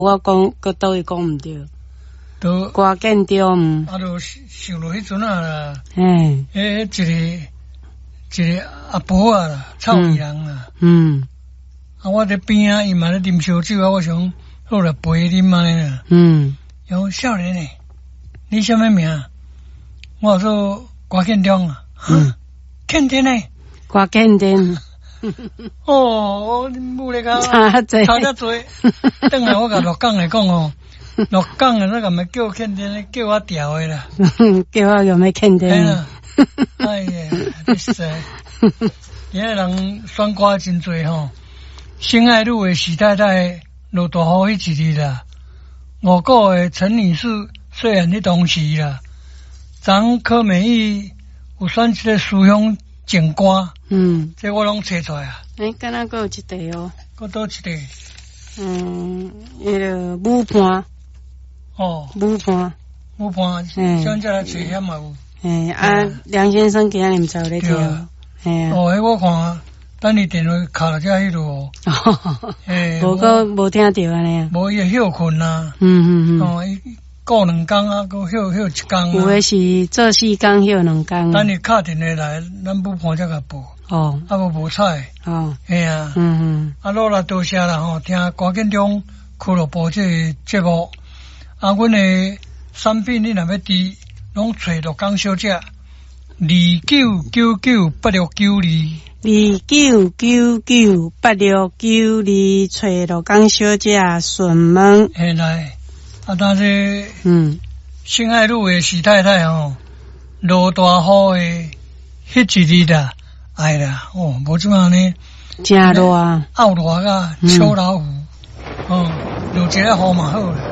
我讲，搁倒位讲毋对， 都瓜建中。 啊，都想落迄阵啊啦。 嘿， 一个阿婆啊啦，臭伊人啦。啊，我伫边啊，伊嘛咧啉烧酒啊，我想好来陪啉安尼啦。有少年诶，你什么名？我说瓜建中啊。建中诶， 瓜建中。 哦，我母咧个差得多，等下我甲陆港来讲哦，陆港诶那个咪叫肯定咧，叫我调诶啦， 叫我有咩肯定？ 哎呀，你实在，现在人选歌真多吼，心爱入诶许太太落大雨迄一日啦，我个诶陈女士虽然迄当时啦，咱柯美意有选一个思乡情歌。这我拢找出来啊！ 敢若还有一题哦， 搁倒一题？ 迄个舞伴。 哦， 舞伴， 像这来找遐嘛有。 梁先生今日毋知有咧听。 哦，迄我看，等你电话卡了遮迄落。 无听到安尼啊？ 无伊会休困啊。哦，伊过2工啊，搁休1工。 有诶是做4工休2工。 等你敲电话来，咱舞伴才甲报。啊无彩。嘿啊。啊，落来多谢啦吼，听瓜建中俱乐部这个节目。啊，阮诶产品你若要滴，拢找鹿港小姐29998692。 29998692，找鹿港小姐询问。 嘿来，啊，但是心爱入诶许太太吼，落大雨诶迄一日啦，哎啦，无怎样呢？ 真热啊， ou热啊，秋老虎，落一个雨嘛好啦。